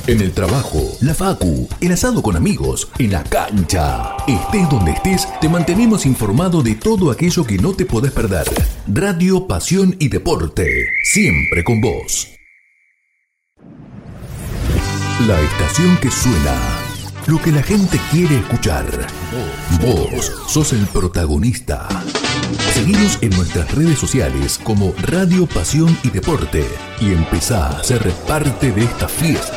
En el trabajo, la facu, el asado con amigos, en la cancha. Estés donde estés, te mantenemos informado de todo aquello que no te podés perder. Radio, pasión y deporte, siempre con vos. La estación que suena, lo que la gente quiere escuchar. Vos sos el protagonista. Seguinos en nuestras redes sociales como Radio, Pasión y Deporte y empezá a ser parte de esta fiesta.